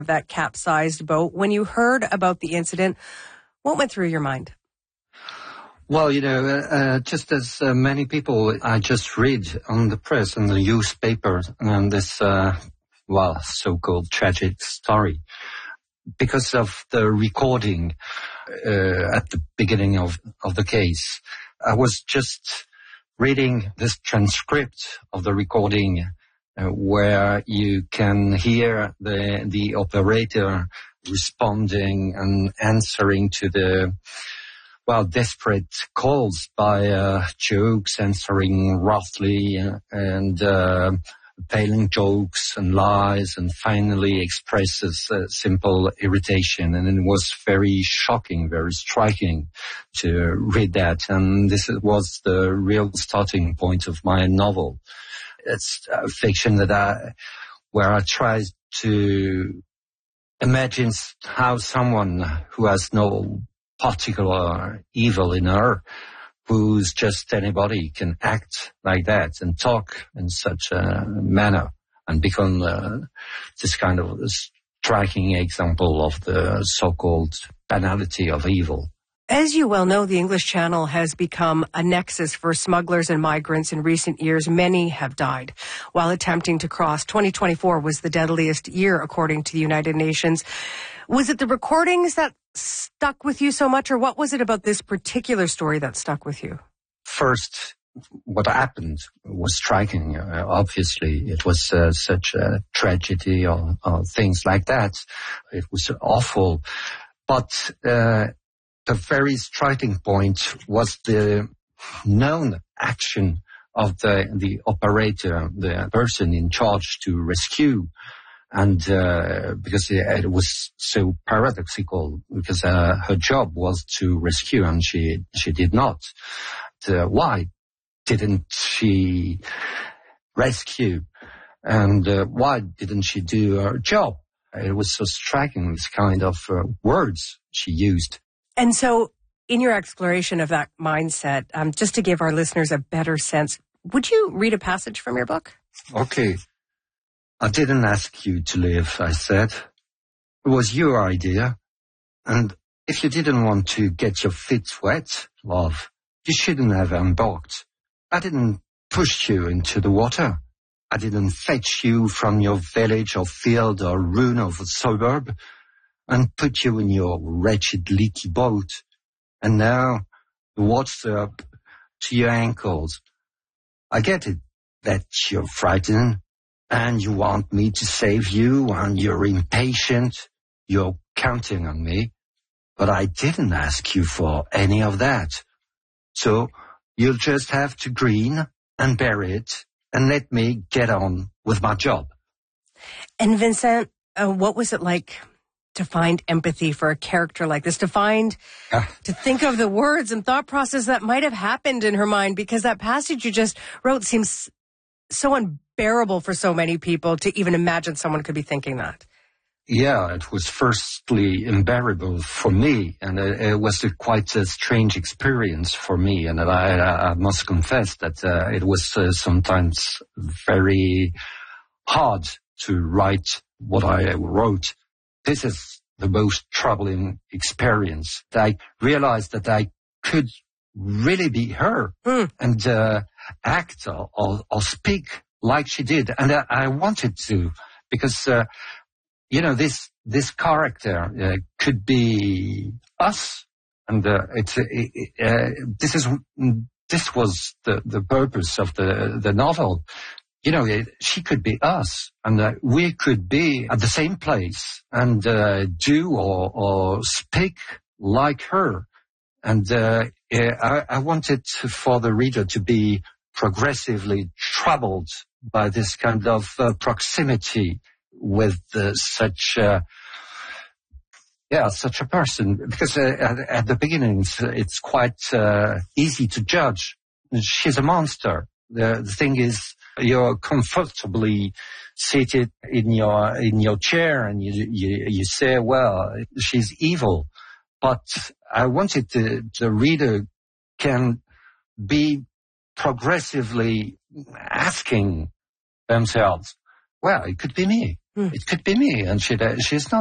that capsized boat. When you heard about the incident, what went through your mind? Well, just as many people, I just read on the press and the newspaper this, so-called tragic story. Because of the recording at the beginning of the case, I was just reading this transcript of the recording where you can hear the operator responding and answering to the desperate calls by jokes, answering roughly and telling jokes and lies, and finally expresses simple irritation. And it was very shocking, very striking to read that. And this was the real starting point of my novel. It's a fiction where I try to imagine how someone who has no particular evil in her, who's just anybody, can act like that and talk in such a manner and become this kind of striking example of the so-called banality of evil. As you well know, the English Channel has become a nexus for smugglers and migrants. In recent years, many have died while attempting to cross. 2024 was the deadliest year, according to the United Nations. Was it the recordings that stuck with you so much, or what was it about this particular story that stuck with you? First, what happened was striking. Obviously, it was such a tragedy or things like that. It was awful. But the very striking point was the known action of the operator, the person in charge to rescue. And because it was so paradoxical, because her job was to rescue and she did not. Why didn't she rescue? And why didn't she do her job? It was so striking, this kind of words she used. And so in your exploration of that mindset, just to give our listeners a better sense, would you read a passage from your book? Okay. I didn't ask you to live, I said. It was your idea. And if you didn't want to get your feet wet, love, you shouldn't have embarked. I didn't push you into the water. I didn't fetch you from your village or field or ruin of a suburb and put you in your wretched leaky boat. And now the water's up to your ankles. I get it that you're frightened and you want me to save you and you're impatient. You're counting on me. But I didn't ask you for any of that. So you'll just have to grin and bear it and let me get on with my job. And Vincent, what was it like to find empathy for a character like this, to think of the words and thought process that might have happened in her mind? Because that passage you just wrote seems so unbearable for so many people to even imagine someone could be thinking that. Yeah, it was firstly unbearable for me, and it was quite a strange experience for me, and I must confess that it was sometimes very hard to write what I wrote. This is the most troubling experience. I realized that I could really be her and act or speak like she did, and I wanted to, because this character could be us, and this was the purpose of the novel. She could be us, and we could be at the same place and do or speak like her. And I wanted for the reader to be progressively troubled by this kind of proximity with such a person, because at the beginning it's quite easy to judge. She's a monster. The thing is, you're comfortably seated in your chair and you say, well, she's evil. But I wanted the reader can be progressively asking themselves, well, it could be me. It could be me. And she's not